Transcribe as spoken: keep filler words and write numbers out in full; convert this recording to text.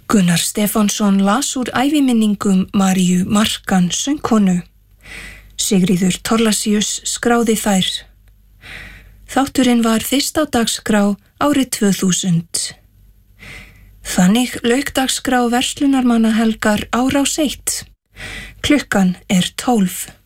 Gunnar Stefánsson las úr æviminningum Maríu Markan söngkonu. Sigríður Thorlacius skráði þær. Þátturinn var fyrst á dagskrá árið tvö þúsund. Þannig lauk dagskrá verslunarmannahelgar á Rás eitt. Klukkan er tólf.